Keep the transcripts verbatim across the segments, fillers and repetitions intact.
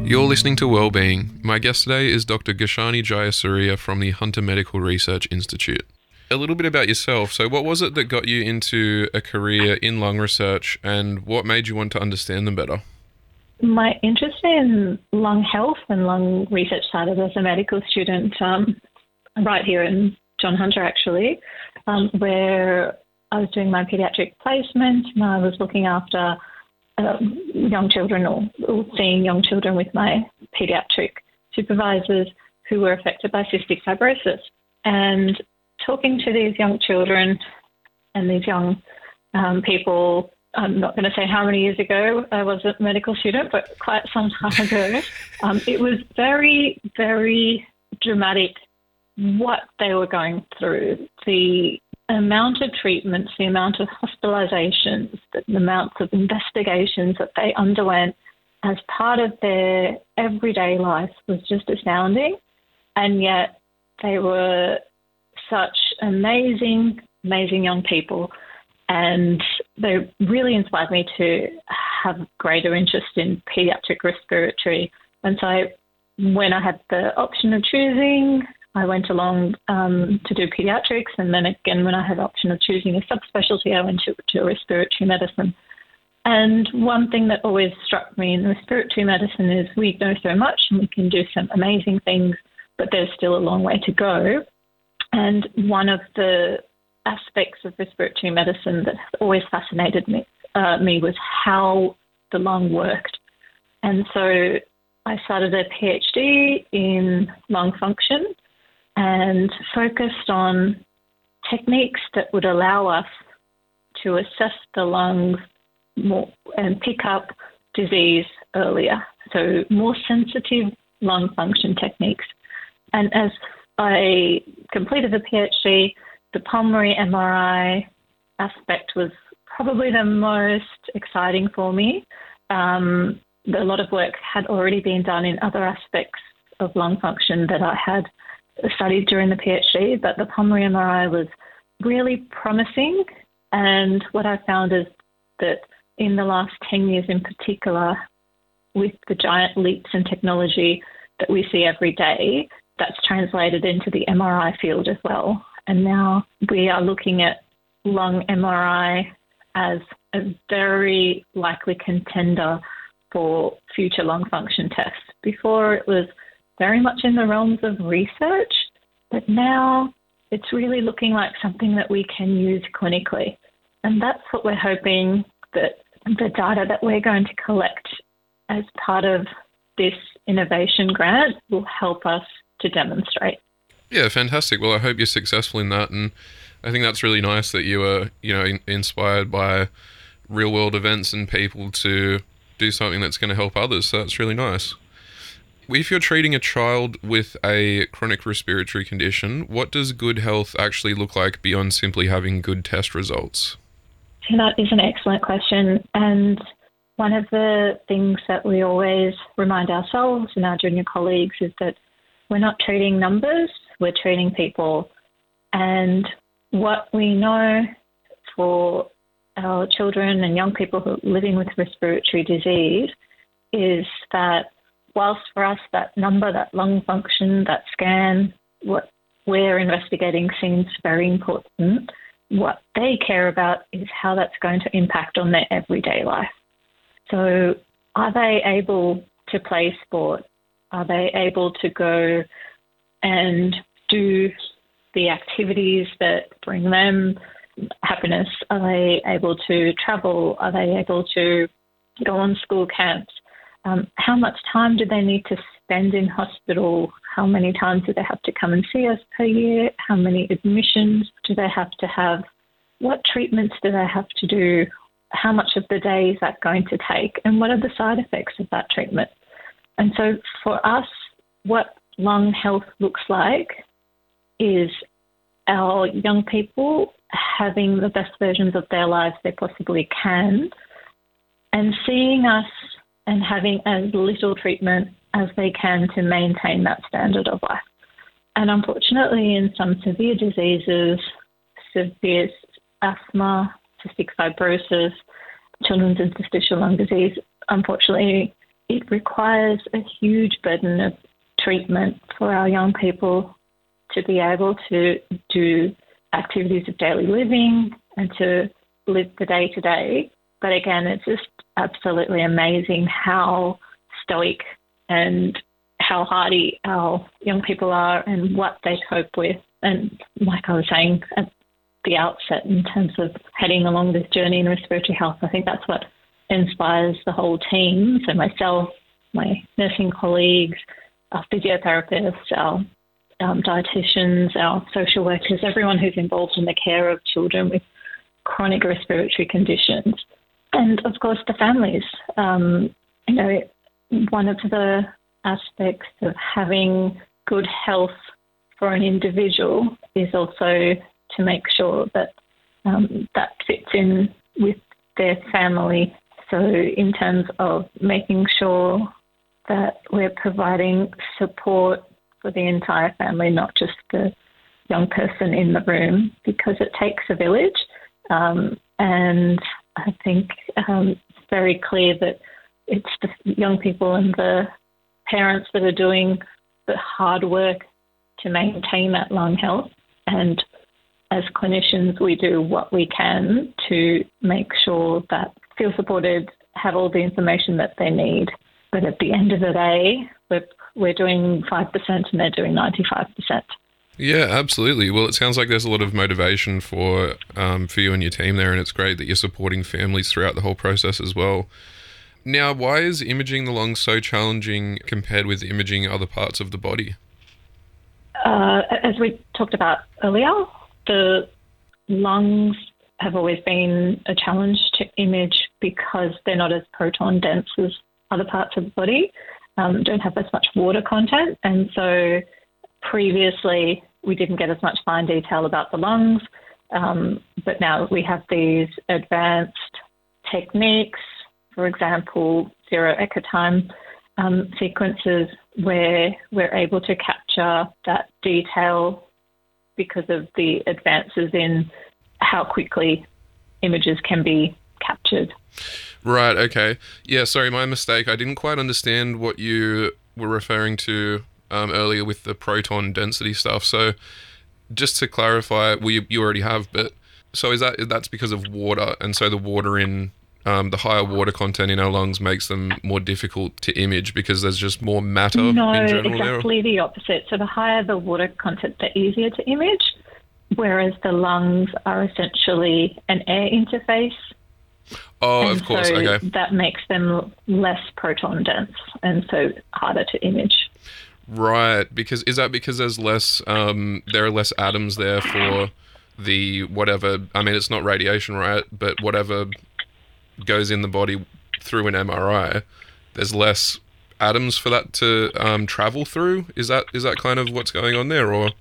You're listening to Wellbeing. My guest today is Doctor Gashani Jayasuriya from the Hunter Medical Research Institute. A little bit about yourself. So what was it that got you into a career in lung research, and what made you want to understand them better? My interest in lung health and lung research started as a medical student um, right here in John Hunter, actually, um, where I was doing my paediatric placement and I was looking after uh, young children or, or seeing young children with my paediatric supervisors who were affected by cystic fibrosis. And talking to these young children and these young um, people, I'm not going to say how many years ago I was a medical student, but quite some time ago, um, it was very, very dramatic what they were going through. The amount of treatments, the amount of hospitalizations, the amount of investigations that they underwent as part of their everyday life was just astounding. And yet they were such amazing, amazing young people. And they really inspired me to have greater interest in paediatric respiratory. And so I, when I had the option of choosing, I went along um, to do paediatrics. And then again, when I had the option of choosing a subspecialty, I went to, to respiratory medicine. And one thing that always struck me in respiratory medicine is we know so much and we can do some amazing things, but there's still a long way to go. And one of the aspects of respiratory medicine that always fascinated me, uh, me was how the lung worked. And so I started a PhD in lung function and focused on techniques that would allow us to assess the lungs more and pick up disease earlier. So more sensitive lung function techniques. And as I completed the PhD, the pulmonary M R I aspect was probably the most exciting for me. Um, a lot of work had already been done in other aspects of lung function that I had studied during the PhD, but the pulmonary M R I was really promising. And what I found is that in the last ten years in particular, with the giant leaps in technology that we see every day, that's translated into the M R I field as well. And now we are looking at lung M R I as a very likely contender for future lung function tests. Before it was very much in the realms of research, but now it's really looking like something that we can use clinically. And that's what we're hoping that the data that we're going to collect as part of this innovation grant will help us to demonstrate. Yeah, fantastic. Well, I hope you're successful in that, and I think that's really nice that you were, you know, in- inspired by real-world events and people to do something that's going to help others. So that's really nice. If you're treating a child with a chronic respiratory condition, what does good health actually look like beyond simply having good test results? So that is an excellent question, and one of the things that we always remind ourselves and our junior colleagues is that we're not treating numbers, we're treating people. And what we know for our children and young people who are living with respiratory disease is that whilst for us that number, that lung function, that scan, what we're investigating seems very important, what they care about is how that's going to impact on their everyday life. So are they able to play sport? Are they able to go and do the activities that bring them happiness? Are they able to travel? Are they able to go on school camps? Um, how much time do they need to spend in hospital? How many times do they have to come and see us per year? How many admissions do they have to have? What treatments do they have to do? How much of the day is that going to take? And what are the side effects of that treatment? And so for us, what lung health looks like is our young people having the best versions of their lives they possibly can, and seeing us and having as little treatment as they can to maintain that standard of life. And unfortunately, in some severe diseases, severe asthma, cystic fibrosis, children's interstitial lung disease, unfortunately, it requires a huge burden of treatment for our young people to be able to do activities of daily living and to live the day-to-day. But again, it's just absolutely amazing how stoic and how hardy our young people are and what they cope with. And like I was saying at the outset, in terms of heading along this journey in respiratory health, I think that's what inspires the whole team. So myself, my nursing colleagues, our physiotherapists, our um, dietitians, our social workers, everyone who's involved in the care of children with chronic respiratory conditions. And of course, the families. Um, you know, one of the aspects of having good health for an individual is also to make sure that um, that fits in with their family. So in terms of making sure that we're providing support for the entire family, not just the young person in the room, because it takes a village. Um, and I think um, it's very clear that it's the young people and the parents that are doing the hard work to maintain that lung health. And as clinicians, we do what we can to make sure that feel supported, have all the information that they need. But at the end of the day, we're, we're doing five percent and they're doing ninety-five percent. Yeah, absolutely. Well, it sounds like there's a lot of motivation for um, for you and your team there, and it's great that you're supporting families throughout the whole process as well. Now, why is imaging the lungs so challenging compared with imaging other parts of the body? Uh, as we talked about earlier, the lungs have always been a challenge to image because they're not as proton dense as other parts of the body, um, don't have as much water content. And so previously we didn't get as much fine detail about the lungs, um, but now we have these advanced techniques, for example, zero echo time um, sequences, where we're able to capture that detail because of the advances in how quickly images can be captured. Right, okay. Yeah, sorry, my mistake. I didn't quite understand what you were referring to um, earlier with the proton density stuff. So just to clarify, well, you, you already have, but so is that that's because of water, and so the water in um, the higher water content in our lungs makes them more difficult to image because there's just more matter no, in general exactly there? Exactly the opposite. So the higher the water content, the easier to image, whereas the lungs are essentially an air interface. Oh, and of course, so okay. That makes them less proton dense and so harder to image. Right, because is that because there's less, um, there are less atoms there for the whatever, I mean, it's not radiation, right? But whatever goes in the body through an M R I, there's less atoms for that to um, travel through? Is that is that kind of what's going on there, or?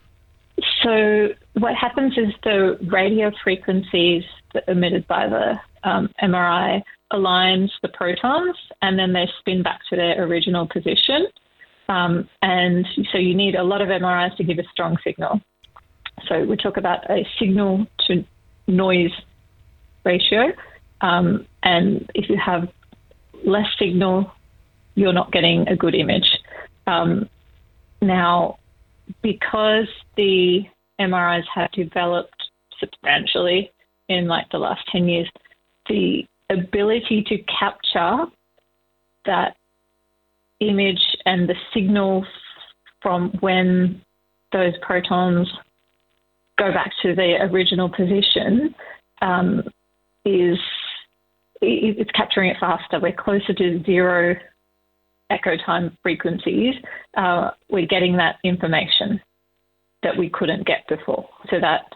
So what happens is the radio frequencies that are emitted by the um, M R I aligns the protons, and then they spin back to their original position. Um, and so you need a lot of M R Is to give a strong signal. So we talk about a signal to noise ratio. Um, and if you have less signal, you're not getting a good image. Um, now, because the M R Is have developed substantially in like the last ten years, the ability to capture that image and the signal from when those protons go back to their original position um, is it's capturing it faster. We're closer to zero echo time frequencies. Uh, we're getting that information that we couldn't get before. So that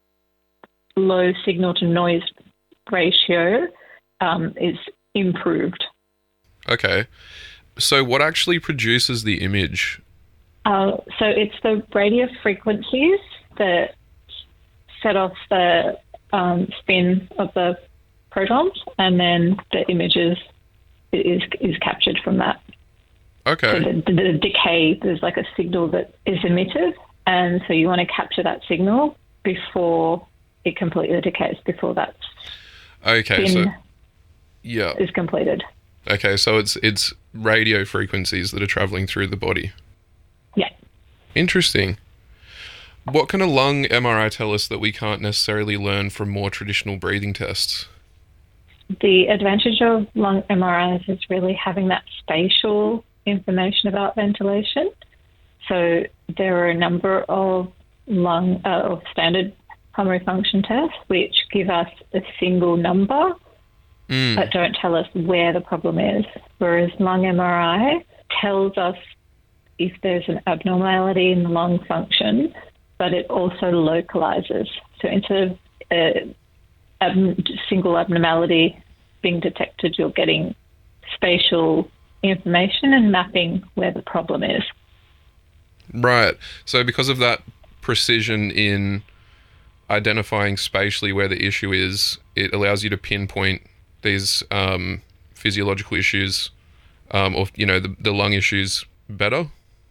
low signal to noise ratio um, is improved. Okay. So what actually produces the image? Uh, so it's the radio frequencies that set off the um, spin of the protons, and then the images is is captured from that. Okay. So the, the decay, there's like a signal that is emitted, and so you want to capture that signal before it completely decays, before that okay, spin so, yeah. is completed. Okay, so it's it's radio frequencies that are traveling through the body. Yeah. Interesting. What can a lung M R I tell us that we can't necessarily learn from more traditional breathing tests? The advantage of lung M R Is is really having that spatial information about ventilation. So there are a number of lung uh, of standard pulmonary function tests which give us a single number mm. but don't tell us where the problem is, whereas lung M R I tells us if there's an abnormality in the lung function, but it also localizes. So instead of a, a single abnormality being detected, you're getting spatial information and mapping where the problem is. Right. So because of that precision in identifying spatially where the issue is, it allows you to pinpoint these um, physiological issues um, or, you know, the, the lung issues better?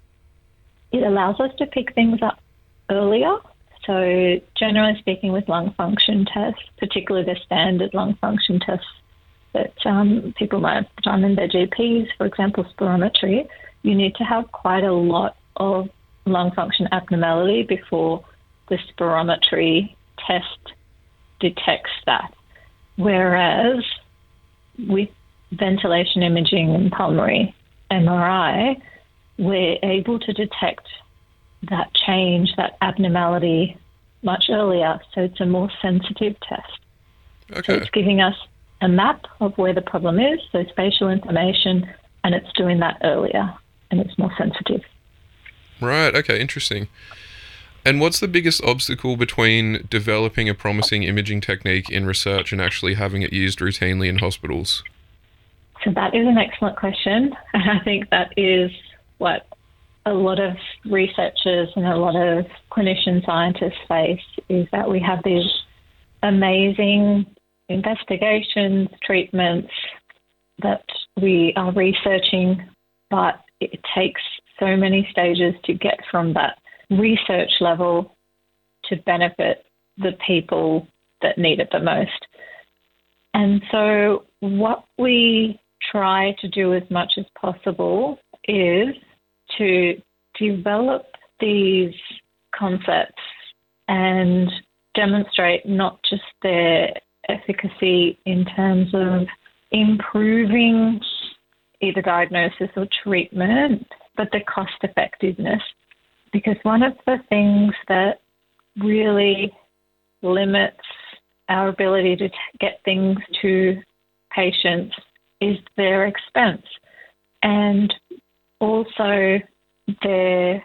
It allows us to pick things up earlier. So generally speaking, with lung function tests, particularly the standard lung function tests that um, people might have done in their G Ps, for example, spirometry, you need to have quite a lot of lung function abnormality before the spirometry test detects that. Whereas with ventilation imaging and pulmonary M R I, we're able to detect that change, that abnormality much earlier. So it's a more sensitive test. Okay. So it's giving us a map of where the problem is, so spatial information, and it's doing that earlier, and it's more sensitive. Right, okay, interesting. And what's the biggest obstacle between developing a promising imaging technique in research and actually having it used routinely in hospitals? So that is an excellent question, and I think that is what a lot of researchers and a lot of clinician scientists face, is that we have these amazing investigations, treatments that we are researching, but it takes so many stages to get from that research level to benefit the people that need it the most. And so what we try to do as much as possible is to develop these concepts and demonstrate not just their efficacy in terms of improving either diagnosis or treatment, but the cost effectiveness. Because one of the things that really limits our ability to t- get things to patients is their expense, and also their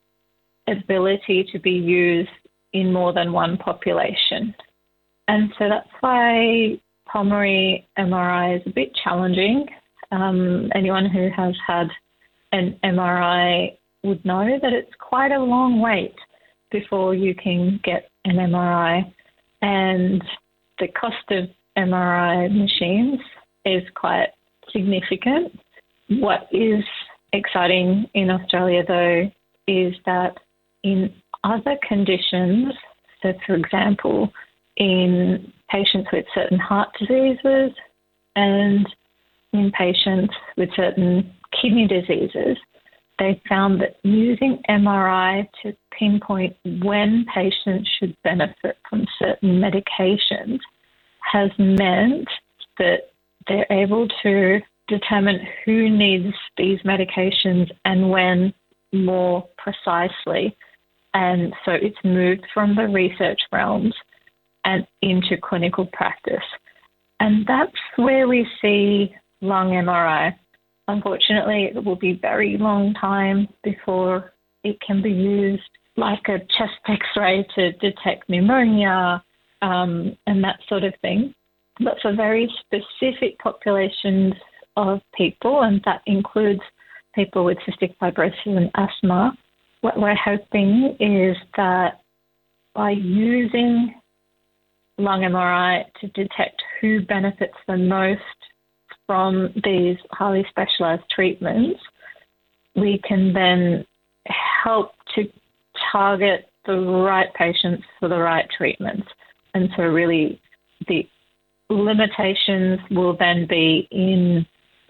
ability to be used in more than one population. And so that's why pulmonary M R I is a bit challenging. Um, anyone who has had an M R I would know that it's quite a long wait before you can get an M R I. And the cost of M R I machines is quite significant. What is exciting in Australia, though, is that in other conditions, so for example, in patients with certain heart diseases and in patients with certain kidney diseases, they found that using M R I to pinpoint when patients should benefit from certain medications has meant that they're able to determine who needs these medications and when more precisely. And so it's moved from the research realms and into clinical practice. And that's where we see lung M R I. Unfortunately, it will be a very long time before it can be used like a chest X-ray to detect pneumonia um, and that sort of thing. But for very specific populations of people, and that includes people with cystic fibrosis and asthma, what we're hoping is that by using lung M R I to detect who benefits the most from these highly specialised treatments, we can then help to target the right patients for the right treatments. And so really the limitations will then be in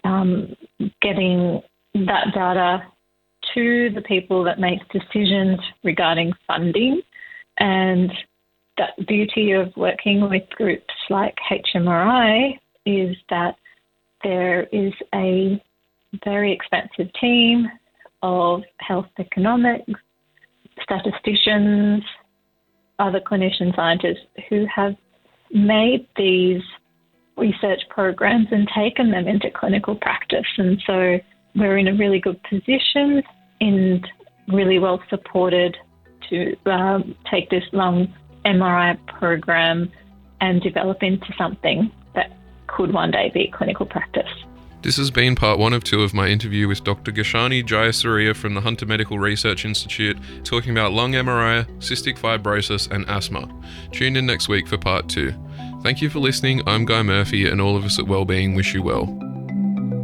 um, getting that data to the people that make decisions regarding funding. And that beauty of working with groups like H M R I is that there is a very expensive team of health economics, statisticians, other clinician scientists who have made these research programs and taken them into clinical practice. And so we're in a really good position and really well supported to um, take this lung M R I program and develop into something that could one day be clinical practice. This has been part one of two of my interview with Doctor Gashani Jayasuriya from the Hunter Medical Research Institute, talking about lung M R I, cystic fibrosis and asthma. Tune in next week for part two. Thank you for listening. I'm Guy Murphy, and all of us at Wellbeing wish you well.